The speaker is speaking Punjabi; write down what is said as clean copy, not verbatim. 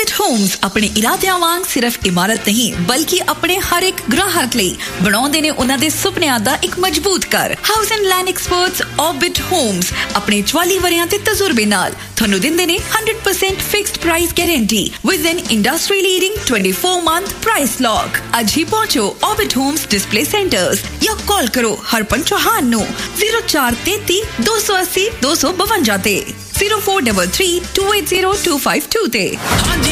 Orbit Homes अपने इरादिਆਂ ਵਾਂਗ सिर्फ इमारत नहीं बल्कि अपने हर एक ग्राहक ਲਈ ਬਣਾਉਂਦੇ ਨੇ ਉਹਨਾਂ ਦੇ ਸੁਪਨਿਆਂ ਦਾ ਇੱਕ ਮਜ਼ਬੂਤ ਘਰ house and land experts Orbit Homes ਆਪਣੇ 44 ਵਰਿਆਂ ਦੇ ਤਜਰਬੇ ਨਾਲ ਤੁਹਾਨੂੰ ਦਿੰਦੇ ਨੇ 100% fixed price guarantee with N industry leading 24-month price lock ਅੱਜ ਹੀ ਪਹੁੰਚੋ Orbit Homes ਡਿਸਪਲੇ ਸੈਂਟਰਸ ਜਾਂ ਕਾਲ ਕਰੋ ਹਰਪਨ ਚੌਹਾਨ ਨੂੰ 0433 280 252 ਤੇ 0433 280 252 ਤੇ